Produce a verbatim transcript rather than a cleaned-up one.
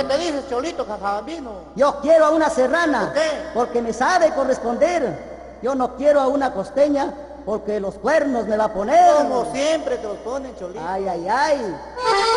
te dices, Cholito Cajabambino? Yo quiero a una serrana. ¿Por qué? Porque me sabe corresponder. Yo no quiero a una costeña porque los cuernos me va a poner. Como siempre te los ponen, Cholito. Ay, ay, ay.